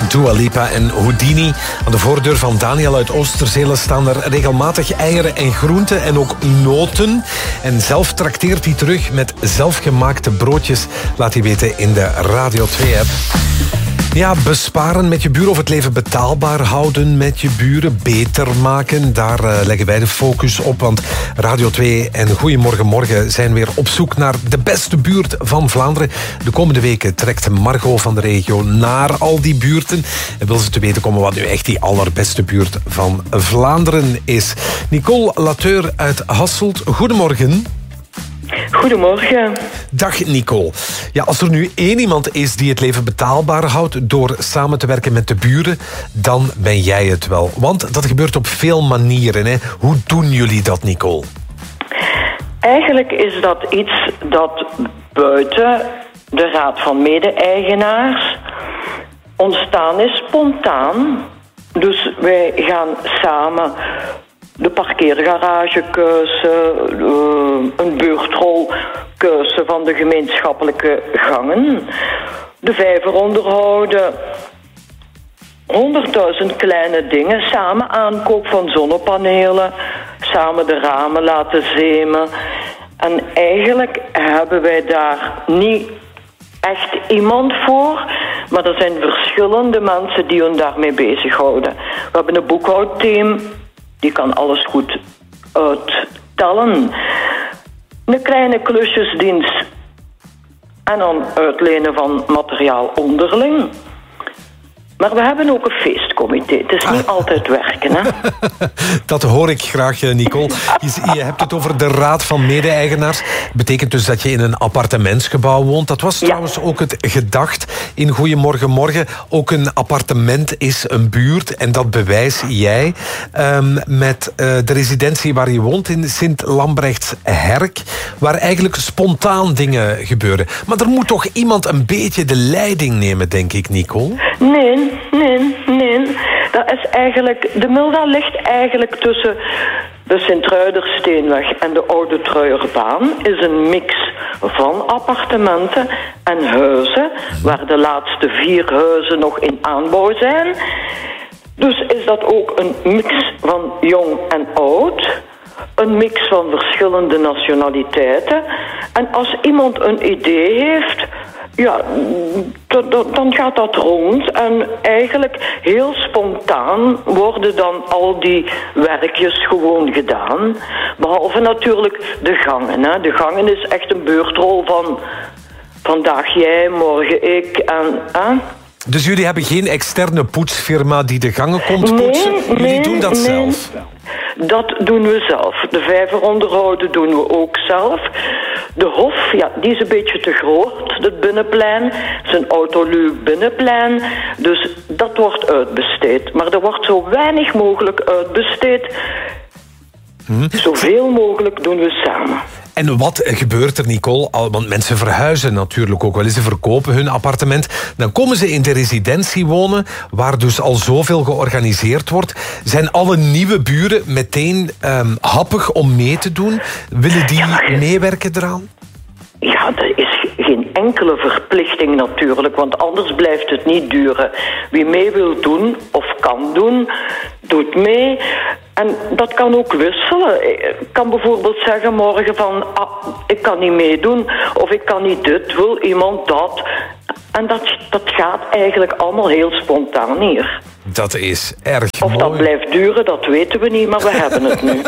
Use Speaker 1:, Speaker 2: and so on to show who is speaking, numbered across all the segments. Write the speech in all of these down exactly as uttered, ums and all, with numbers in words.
Speaker 1: Dua Lipa en Houdini. Aan de voordeur van Daniel uit Oosterzele staan er regelmatig eieren en groenten en ook noten. En zelf trakteert hij terug met zelfgemaakte broodjes. Laat hij weten in de Radio twee-app. Ja, besparen met je buren of het leven betaalbaar houden met je buren, beter maken. Daar uh, leggen wij de focus op, want Radio twee en Goedemorgen Morgen zijn weer op zoek naar de beste buurt van Vlaanderen. De komende weken trekt Margot van de regio naar al die buurten en wil ze te weten komen wat nu echt die allerbeste buurt van Vlaanderen is. Nicole Lateur uit Hasselt, goedemorgen.
Speaker 2: Goedemorgen.
Speaker 1: Dag Nicole. Ja, als er nu één iemand is die het leven betaalbaar houdt door samen te werken met de buren, dan ben jij het wel. Want dat gebeurt op veel manieren. Hè? Hoe doen jullie dat, Nicole?
Speaker 2: Eigenlijk is dat iets dat buiten de Raad van Mede-eigenaars ontstaan is spontaan. Dus wij gaan samen de parkeergaragekeuze, een beurtrolkeuze van de gemeenschappelijke gangen, de vijver onderhouden, honderdduizend kleine dingen, samen aankoop van zonnepanelen, samen de ramen laten zemen. En eigenlijk hebben wij daar niet echt iemand voor, maar er zijn verschillende mensen die hun daarmee bezighouden. We hebben een boekhoudteam. Die kan alles goed uittellen. Een kleine klusjesdienst. En dan uitlenen van materiaal onderling. Maar we hebben ook een feestcomité. Het is niet ah. altijd werken, hè?
Speaker 1: Dat hoor ik graag, Nicole. Je, je hebt het over de Raad van Mede-eigenaars. Dat betekent dus dat je in een appartementsgebouw woont. Dat was ja. trouwens ook het gedacht in Goedemorgen Morgen. Ook een appartement is een buurt. En dat bewijs jij um, met uh, de residentie waar je woont in Sint-Lambrechts-Herk. Waar eigenlijk spontaan dingen gebeuren. Maar er moet toch iemand een beetje de leiding nemen, denk ik, Nicole?
Speaker 2: Nee. Nee, nee. Dat is eigenlijk, de Mulda ligt eigenlijk tussen de Sint-Ruidersteenweg en de Oude Truierbaan. Is een mix van appartementen en huizen, waar de laatste vier huizen nog in aanbouw zijn. Dus is dat ook een mix van jong en oud. Een mix van verschillende nationaliteiten. En als iemand een idee heeft, ja, dan gaat dat rond. En eigenlijk heel spontaan worden dan al die werkjes gewoon gedaan. Behalve natuurlijk de gangen. Hè. De gangen is echt een beurtrol van vandaag jij, morgen ik. En, hè.
Speaker 1: Dus jullie hebben geen externe poetsfirma die de gangen komt poetsen?
Speaker 2: Nee,
Speaker 1: jullie
Speaker 2: nee,
Speaker 1: doen dat
Speaker 2: nee.
Speaker 1: zelf?
Speaker 2: Dat doen we zelf. De vijver onderhouden doen we ook zelf. De hof, ja, die is een beetje te groot, het binnenplein. Het is een autoluw binnenplein. Dus dat wordt uitbesteed. Maar er wordt zo weinig mogelijk uitbesteed. Hm. Zoveel mogelijk doen we samen.
Speaker 1: En wat gebeurt er, Nicole? Want mensen verhuizen natuurlijk ook wel eens. Ze verkopen hun appartement. Dan komen ze in de residentie wonen, waar dus al zoveel georganiseerd wordt. Zijn alle nieuwe buren meteen um, happig om mee te doen? Willen die ja, meewerken eraan?
Speaker 2: Ja, er is geen enkele verplichting natuurlijk, want anders blijft het niet duren. Wie mee wil doen of kan doen, doet mee. En dat kan ook wisselen. Ik kan bijvoorbeeld zeggen morgen van, ah, ik kan niet meedoen, of ik kan niet dit, wil iemand dat. En dat, dat gaat eigenlijk allemaal heel spontaan hier.
Speaker 1: Dat is erg
Speaker 2: Of
Speaker 1: mooi.
Speaker 2: dat blijft duren, dat weten we niet, maar we hebben het nu.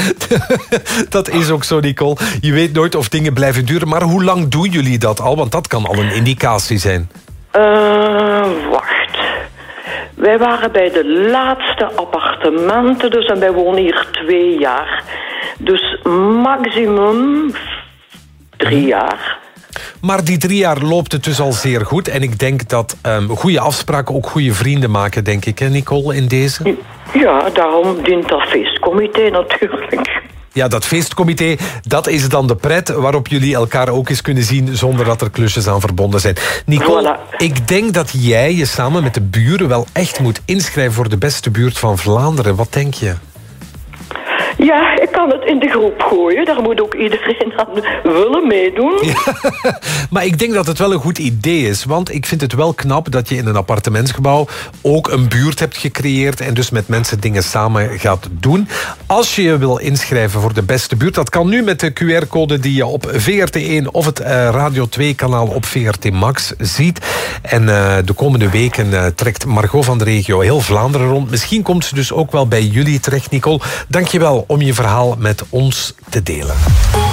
Speaker 1: Dat is ook zo, Nicole. Je weet nooit of dingen blijven duren, maar hoe lang doen jullie dat al? Want dat kan al een indicatie zijn.
Speaker 2: Uh, wacht. Wij waren bij de laatste appartementen, dus en wij wonen hier twee jaar. Dus maximum drie jaar.
Speaker 1: Maar die drie jaar loopt het dus al zeer goed. En ik denk dat um, goede afspraken ook goede vrienden maken, denk ik, hè, Nicole, in deze?
Speaker 2: Ja, daarom dient dat feestcomité natuurlijk.
Speaker 1: Ja, dat feestcomité, dat is dan de pret waarop jullie elkaar ook eens kunnen zien zonder dat er klusjes aan verbonden zijn. Nicole, voilà. Ik denk dat jij je samen met de buren wel echt moet inschrijven voor de beste buurt van Vlaanderen. Wat denk je?
Speaker 2: Ja, ik kan het in de groep gooien. Daar moet ook iedereen aan willen meedoen.
Speaker 1: Ja, maar ik denk dat het wel een goed idee is. Want ik vind het wel knap dat je in een appartementsgebouw ook een buurt hebt gecreëerd en dus met mensen dingen samen gaat doen. Als je je wil inschrijven voor de beste buurt, dat kan nu met de Q R-code die je op V R T één of het uh, Radio twee-kanaal op V R T Max ziet. En uh, de komende weken uh, trekt Margot van de regio heel Vlaanderen rond. Misschien komt ze dus ook wel bij jullie terecht, Nicole. Dank je wel om je verhaal met ons te delen.